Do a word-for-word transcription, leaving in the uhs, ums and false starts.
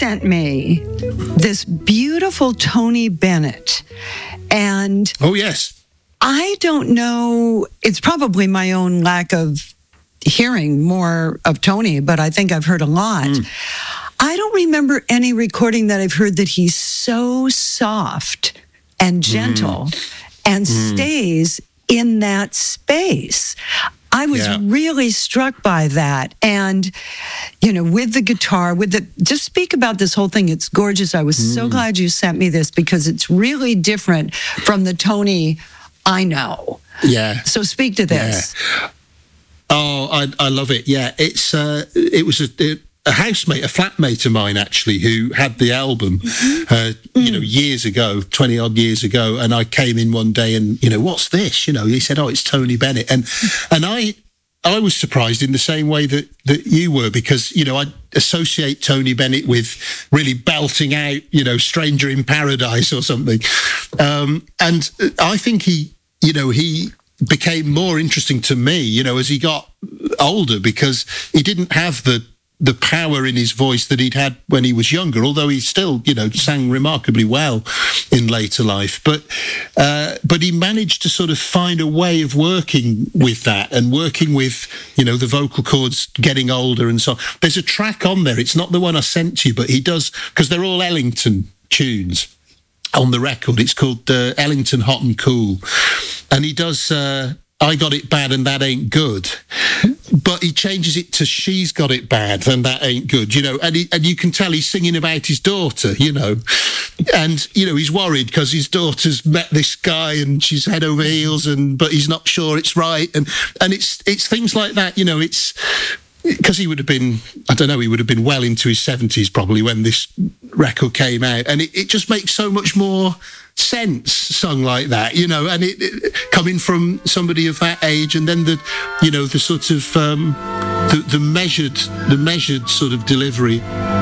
sent me this beautiful Tony Bennett. And oh, yes. I don't know, it's probably my own lack of hearing more of Tony, but I think I've heard a lot. Mm. I don't remember any recording that I've heard that he's so soft and gentle mm. and mm. stays in that space. I was yeah. really struck by that. And, you know, with the guitar, with the, just speak about this whole thing. It's gorgeous. I was mm. so glad you sent me this because it's really different from the Tony I know. Yeah. So speak to this. Yeah. Oh, I, I love it. Yeah. It's, uh, it was a, it, a housemate, a flatmate of mine, actually, who had the album, uh, you know, years ago, twenty odd years ago. And I came in one day and, you know, what's this? You know, he said, oh, it's Tony Bennett. And, and I, I was surprised in the same way that, that you were, because, you know, I associate Tony Bennett with really belting out, you know, Stranger in Paradise or something. Um, and I think he, you know, he became more interesting to me, you know, as he got older, because he didn't have the, the power in his voice that he'd had when he was younger, although he still, you know, sang remarkably well in later life. But uh, but he managed to sort of find a way of working with that and working with, you know, the vocal cords getting older and so on. There's a track on there. It's not the one I sent to you, but he does, because they're all Ellington tunes on the record. It's called uh, Ellington Hot and Cool. And he does... Uh, I got it bad and that ain't good, but he changes it to she's got it bad and that ain't good, you know, and he, and you can tell he's singing about his daughter, you know, and, you know, he's worried because his daughter's met this guy and she's head over heels, and but he's not sure it's right, and and it's it's things like that, you know. It's because he would have been, I don't know, he would have been well into his seventies probably when this record came out, and it, it just makes so much more sense sung like that, you know, and it, it coming from somebody of that age, and then the, you know, the sort of um, the, the measured, the measured sort of delivery